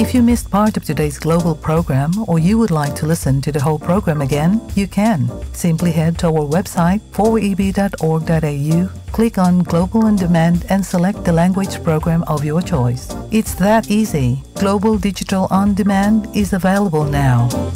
If you missed part of today's global program or you would like to listen to the whole program again, you can. Simply head to our website 4eb.org.au, click on Global On Demand and select the language program of your choice. It's that easy. Global Digital On Demand is available now.